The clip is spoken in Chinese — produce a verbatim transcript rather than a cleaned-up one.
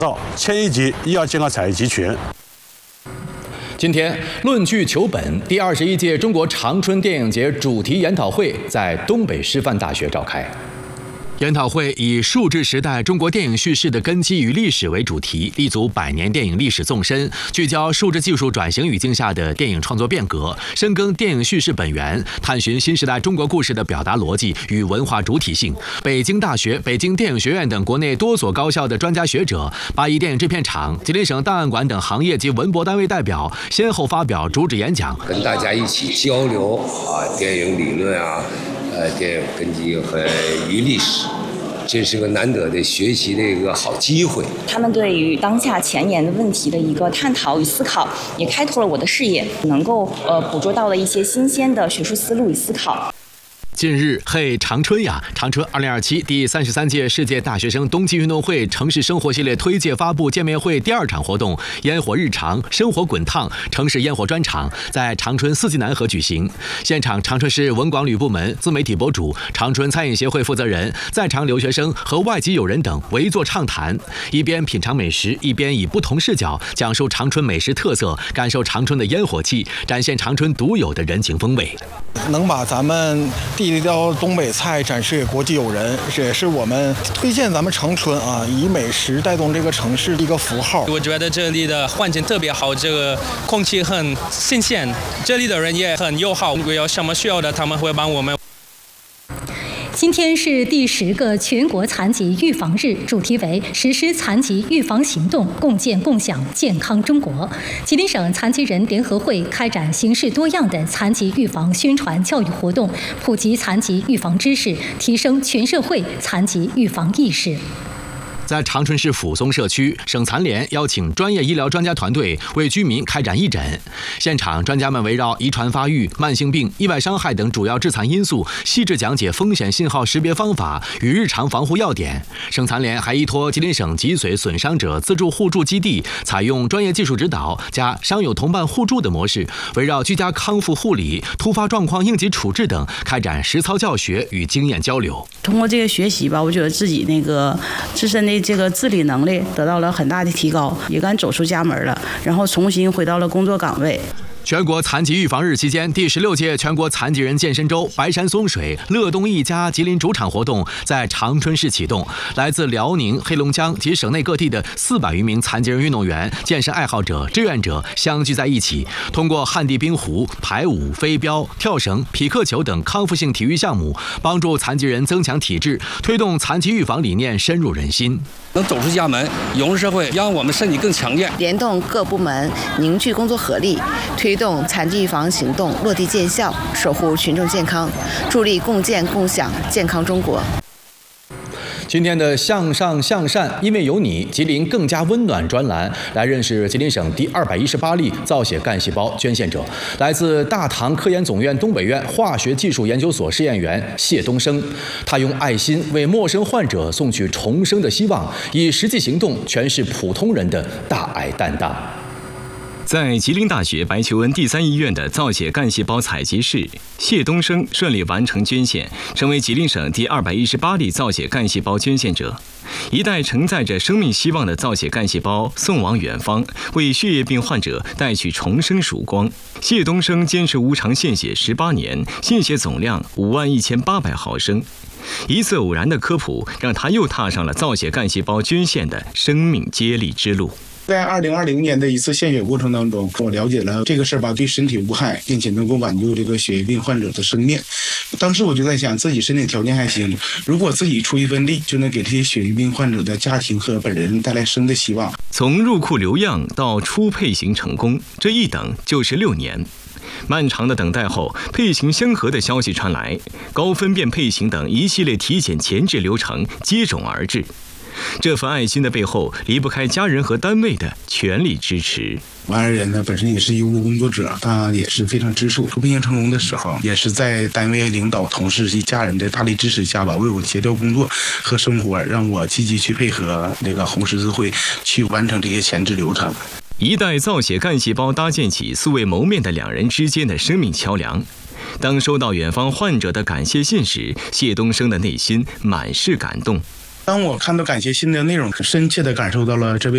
到千亿级医药健康产业集群。 今天，论据求本第二十一届中国长春电影节主题研讨会在东北师范大学召开。研讨会以数字时代中国电影叙事的根基与历史为主题，立足百年电影历史纵深，聚焦数字技术转型语境下的电影创作变革，深耕电影叙事本源，探寻新时代中国故事的表达逻辑与文化主体性。北京大学、北京电影学院等国内多所高校的专家学者、八一电影制片厂、吉林省档案馆等行业及文博单位代表先后发表主旨演讲， 跟大家一起交流啊，电影理论啊。呃，电影根基和与历史，这是个难得的学习的一个好机会。 他们对于当下前沿的问题的一个探讨与思考，也开拓了我的视野，能够呃捕捉到了一些新鲜的学术思路与思考。 近日，嘿长春呀！长春二零二七第三十三届世界大学生冬季运动会城市生活系列推介发布见面会第二场活动“烟火日常，生活滚烫”城市烟火专场在长春四季南河举行。现场，长春市文广旅部门、自媒体博主、长春餐饮协会负责人、在场留学生和外籍友人等围坐畅谈，一边品尝美食，一边以不同视角讲述长春美食特色，感受长春的烟火气，展现长春独有的人情风味。 能把咱们地道东北菜展示给国际友人，这也是我们推荐咱们长春啊，以美食带动这个城市的一个符号。 我觉得这里的环境特别好，这个空气很新鲜，这里的人也很友好，如果有什么需要的，他们会帮我们。 今天是第十个全国残疾预防日，主题为实施残疾预防行动，共建共享健康中国。吉林省残疾人联合会开展形式多样的残疾预防宣传教育活动，普及残疾预防知识，提升全社会残疾预防意识。 在长春市抚松社区，省残联邀请专业医疗专家团队为居民开展义诊。现场，专家们围绕遗传发育、慢性病、意外伤害等主要致残因素，细致讲解风险信号识别方法与日常防护要点。省残联还依托吉林省脊髓损伤者自助互助基地，采用专业技术指导加伤友同伴互助的模式，围绕居家康复护理、突发状况应急处置等，开展实操教学与经验交流。 通过这个学习吧，我觉得自己那个自身的这个自理能力得到了很大的提高，也敢走出家门了，然后重新回到了工作岗位。 全国残疾预防日期间，第十六届全国残疾人健身周白山松水乐东一家吉林主场活动在长春市启动。来自辽宁、黑龙江及省内各地的四百余名残疾人运动员、健身爱好者、志愿者相聚在一起，通过旱地冰壶、排舞、飞镖、跳绳、匹克球等康复性体育项目，帮助残疾人增强体质，推动残疾预防理念深入人心。 能走出家门，融入社会，让我们身体更强健。 联动各部门，凝聚工作合力，推动残疾预防行动落地见效，守护群众健康，助力共建共享健康中国。 今天的向上向善，因为有你，吉林更加温暖专栏来认识吉林省第二百一十八例造血干细胞捐献者，来自大唐科研总院东北院化学技术研究所试验员谢东升。他用爱心为陌生患者送去重生的希望，以实际行动诠释普通人的大爱担当。 在吉林大学白求恩第三医院的造血干细胞采集室，谢东升顺利完成捐献，成为吉林省第二百一十八例造血干细胞捐献者。一袋承载着生命希望的造血干细胞送往远方，为血液病患者带去重生曙光。谢东升坚持无偿献血十八年，献血总量五万一千八百毫升。一次偶然的科普，让他又踏上了造血干细胞捐献的生命接力之路。 在二零二零年的一次献血过程当中，我了解了这个事儿吧，对身体无害，并且能够挽救这个血液病患者的生命。当时我就在想，自己身体条件还行，如果自己出一份力，就能给这些血液病患者的家庭和本人带来生的希望。 从入库留样到初配型成功，这一等就是六年。漫长的等待后，配型相合的消息传来，高分辨配型等一系列体检前置流程接踵而至。这份爱心的背后，离不开家人和单位的全力支持。 我爱人呢，本身也是医务工作者，他也是非常支持我。配型成功的时候，也是在单位领导、同事及家人的大力支持下吧，为我协调工作和生活，让我积极去配合那个红十字会去完成这些前置流程。 一代造血干细胞搭建起素未谋面的两人之间的生命桥梁。当收到远方患者的感谢信时，谢东升的内心满是感动。 当我看到感谢信的内容，深切地感受到了这位